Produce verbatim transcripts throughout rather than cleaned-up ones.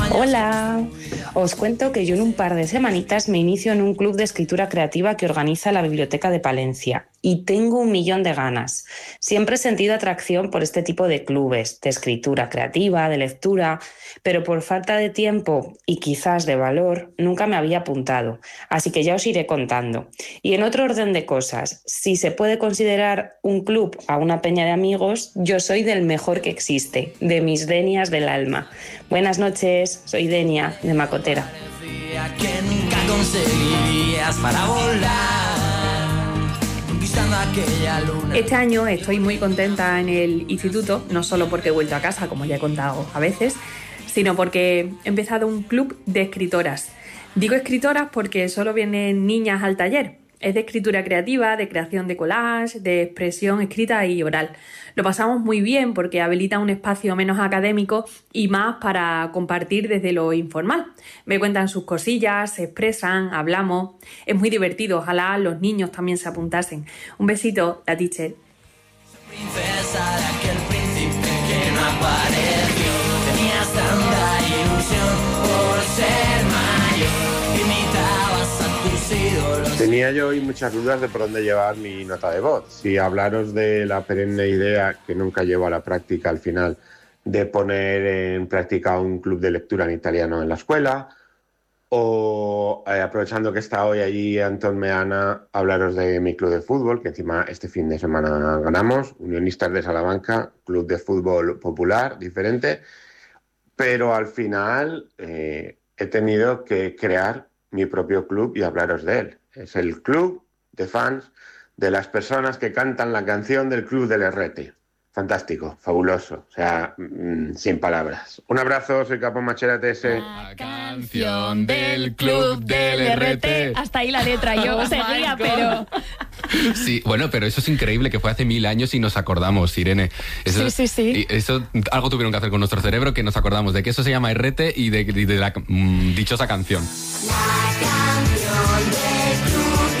Hola, os cuento que yo en un par de semanitas me inicio en un club de escritura creativa que organiza la Biblioteca de Palencia y tengo un millón de ganas. Siempre he sentido atracción por este tipo de clubes, de escritura creativa, de lectura, pero por falta de tiempo y quizás de valor nunca me había apuntado, así que ya os iré contando. Y en otro orden de cosas, si se puede considerar un club a una peña de amigos, yo soy del mejor que existe, de mis denias del alma. Buenas noches, soy Denia, de Macotera. Que nunca conseguirías para volar, conquistando aquella luna. Este año estoy muy contenta en el instituto, no solo porque he vuelto a casa, como ya he contado a veces, sino porque he empezado un club de escritoras. Digo escritoras porque solo vienen niñas al taller. Es de escritura creativa, de creación de collage, de expresión escrita y oral. Lo pasamos muy bien porque habilita un espacio menos académico y más para compartir desde lo informal. Me cuentan sus cosillas, se expresan, hablamos. Es muy divertido, ojalá los niños también se apuntasen. Un besito, la teacher. Princesa de aquel príncipe que no apareció. Tenías tanta ilusión por ser mayor. Imitabas a tus ídolos. Tenía yo hoy muchas dudas de por dónde llevar mi nota de voz. Si hablaros de la perenne idea, que nunca llevo a la práctica al final, de poner en práctica un club de lectura en italiano en la escuela, o eh, aprovechando que está hoy allí Antón Meana, hablaros de mi club de fútbol, que encima este fin de semana ganamos, Unionistas de Salamanca, club de fútbol popular, diferente, pero al final eh, he tenido que crear mi propio club y hablaros de él. Es el club de fans de las personas que cantan la canción del Club del Herrete. Fantástico, fabuloso, o sea, mmm, sin palabras. Un abrazo, soy Capo Macheratese. La canción del Club del Herrete. Hasta ahí la letra, yo Oh seguía, my God. pero... Sí, bueno, pero eso es increíble, que fue hace mil años y nos acordamos, Irene. Eso, Sí, sí, sí. y eso, algo tuvieron que hacer con nuestro cerebro, que nos acordamos de que eso se llama Herrete y de, y de la mm, dichosa canción. La canción del Club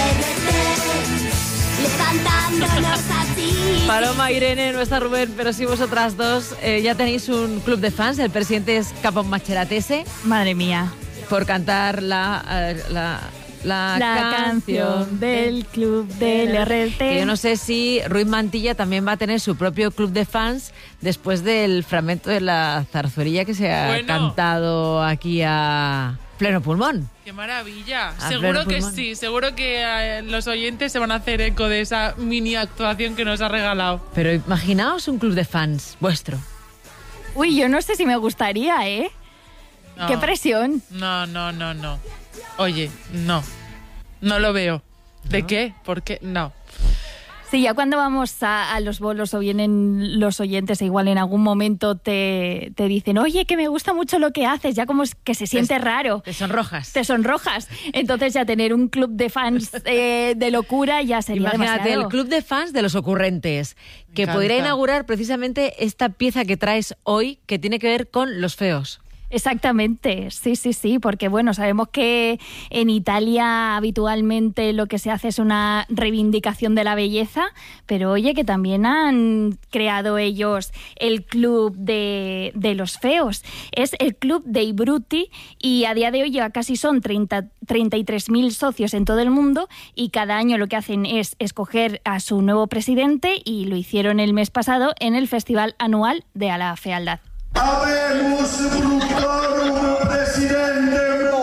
del Herrete, levantándonos así. Paloma, Irene, no está Rubén, pero sí vosotras dos. Eh, ya tenéis un club de fans, el presidente es Capo Macheratese. Madre mía. Por cantar la... eh, la La, La canción del Club del R T. Que yo no sé si Ruiz Mantilla también va a tener su propio club de fans después del fragmento de la zarzuelilla que se ha Bueno. cantado aquí a pleno pulmón. ¡Qué maravilla! A Seguro pleno que pulmón. sí, seguro que eh, los oyentes se van a hacer eco de esa mini actuación que nos ha regalado. Pero imaginaos un club de fans vuestro. Uy, yo no sé si me gustaría, ¿eh? No. ¡Qué presión! No, no, no, no. Oye, no. No lo veo. ¿De ¿No? qué? ¿Por qué? No. Sí, ya cuando vamos a, a los bolos o vienen los oyentes, igual en algún momento te, te dicen, oye, que me gusta mucho lo que haces, ya como es que se siente Te- raro. Te sonrojas. Te sonrojas. Entonces ya tener un club de fans eh, de locura ya sería Imagínate, demasiado. el club de fans de los ocurrentes, que encanta. podría inaugurar precisamente esta pieza que traes hoy, que tiene que ver con los feos. Exactamente, sí, sí, sí, porque bueno, sabemos que en Italia habitualmente lo que se hace es una reivindicación de la belleza, pero oye, que también han creado ellos el club de, de los feos. Es el club dei Brutti y a día de hoy ya casi son treinta, treinta y tres mil socios en todo el mundo y cada año lo que hacen es escoger a su nuevo presidente y lo hicieron el mes pasado en el Festival Anual de a la Fealdad. Habemos Brutorum Presidente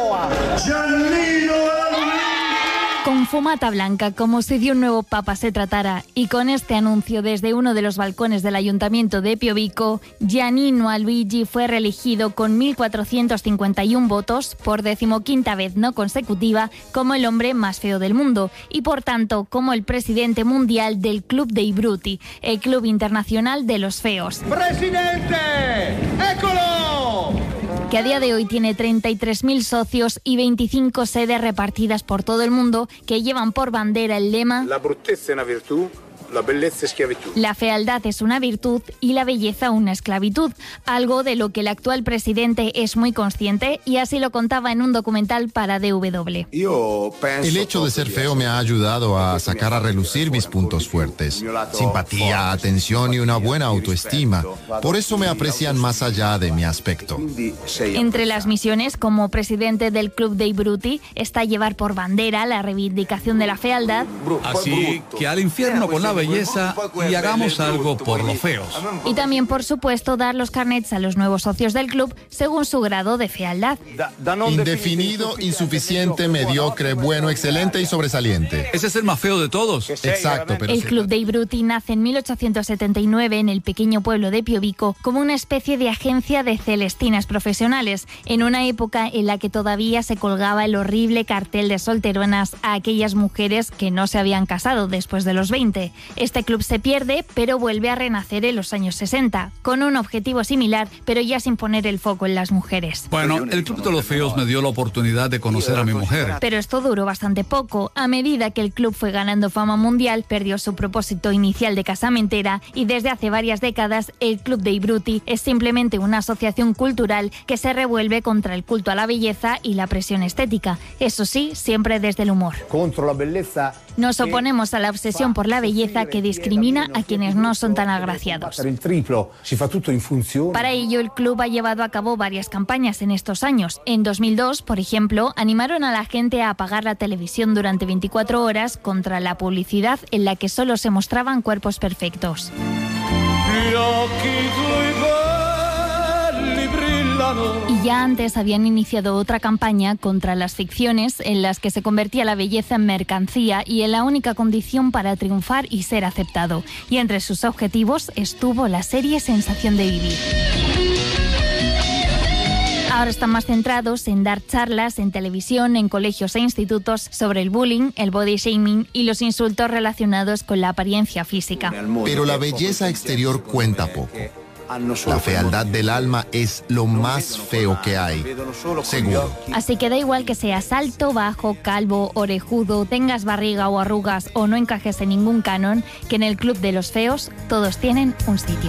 Giannino Con fumata blanca, como si de un nuevo papa se tratara, y con este anuncio desde uno de los balcones del ayuntamiento de Piovico, Giannino Alvigi fue reelegido con mil cuatrocientos cincuenta y uno votos, por decimoquinta vez no consecutiva, como el hombre más feo del mundo, y por tanto como el presidente mundial del Club dei Brutti, el club internacional de los feos. ¡Presidente! ¡Écolo! Que a día de hoy tiene treinta y tres mil socios y veinticinco sedes repartidas por todo el mundo que llevan por bandera el lema La bruttezza è una virtù, la bellezza è schiavitù. La fealdad es una virtud y la belleza una esclavitud, algo de lo que el actual presidente es muy consciente y así lo contaba en un documental para D W. El hecho de ser feo me ha ayudado a sacar a relucir mis puntos fuertes. Simpatía, atención y una buena autoestima. Por eso me aprecian más allá de mi aspecto. Entre las misiones como presidente del Club dei Bruti está llevar por bandera la reivindicación de la fealdad. Así que al infierno con la belleza y hagamos algo por los feos. Y también, por supuesto, dar los carnets a los nuevos socios del club según su grado de fealdad. Indefinido, insuficiente, mediocre, bueno, excelente y sobresaliente. Ese es el más feo de todos. Exacto, pero... El Club dei Bruti nace en mil ochocientos setenta y nueve en el pequeño pueblo de Piovico como una especie de agencia de celestinas profesionales, en una época en la que todavía se colgaba el horrible cartel de solteronas a aquellas mujeres que no se habían casado después de los veinte. Este club se pierde, pero vuelve a renacer en los años sesenta, con un objetivo similar, pero ya sin poner el foco en las mujeres. Bueno, el Club de los Feos me dio la oportunidad de conocer a mi mujer. Pero esto duró bastante poco. A medida que el club fue ganando fama mundial, perdió su propósito inicial de casamentera y desde hace varias décadas el Club dei Bruti es simplemente una asociación cultural que se revuelve contra el culto a la belleza y la presión estética. Eso sí, siempre desde el humor. Contra la belleza. Nos oponemos a la obsesión por la belleza que discrimina a quienes no son tan agraciados. Para ello, el club ha llevado a cabo varias campañas en estos años. En dos mil dos, por ejemplo, animaron a la gente a apagar la televisión durante veinticuatro horas contra la publicidad en la que solo se mostraban cuerpos perfectos. Y ya antes habían iniciado otra campaña contra las ficciones en las que se convertía la belleza en mercancía y en la única condición para triunfar y ser aceptado. Y entre sus objetivos estuvo la serie Sensación de Vivir. Ahora están más centrados en dar charlas en televisión, en colegios e institutos sobre el bullying, el body shaming y los insultos relacionados con la apariencia física. Pero la belleza exterior cuenta poco. La fealdad del alma es lo más feo que hay, seguro. Así que da igual que seas alto, bajo, calvo, orejudo, tengas barriga o arrugas o no encajes en ningún canon, que en el Club de los Feos todos tienen un sitio.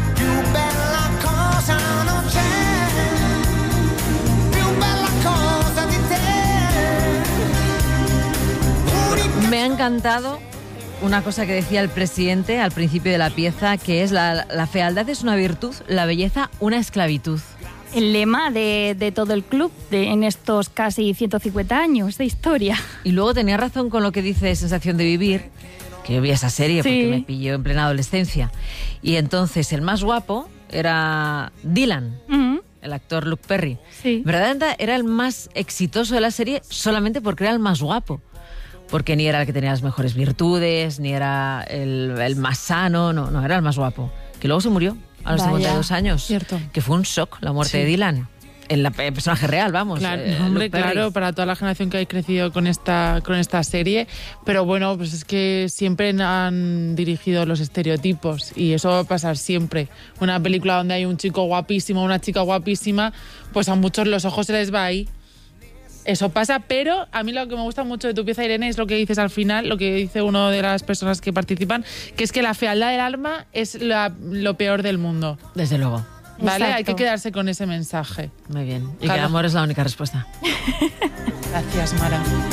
Me ha encantado una cosa que decía el presidente al principio de la pieza, que es la, la fealdad es una virtud, la belleza una esclavitud. El lema de, de todo el club de, en estos casi ciento cincuenta años de historia. Y luego tenía razón con lo que dice Sensación de Vivir, que yo vi esa serie porque sí. Me pilló en plena adolescencia. Y entonces el más guapo era Dylan. Uh-huh. El actor Luke Perry. Sí. Verdaderamente era el más exitoso de la serie solamente porque era el más guapo. Porque ni era el que tenía las mejores virtudes, ni era el, el más sano, no, no, era el más guapo. Que luego se murió a los Vaya, cincuenta y dos años. Cierto. Que fue un shock la muerte sí. de Dylan. El, el personaje real, vamos. Claro, eh, hombre, claro, para toda la generación que ha crecido con esta, con esta serie. Pero bueno, pues es que siempre han dirigido los estereotipos y eso va a pasar siempre. Una película donde hay un chico guapísimo, una chica guapísima, pues a muchos los ojos se les va ahí. Eso pasa, pero a mí lo que me gusta mucho de tu pieza, Irene, es lo que dices al final, lo que dice una de las personas que participan, que es que la fealdad del alma es la, lo peor del mundo. Desde luego. Vale, Exacto. Hay que quedarse con ese mensaje. Muy bien. Y Claro. que el amor es la única respuesta. Gracias, Mara.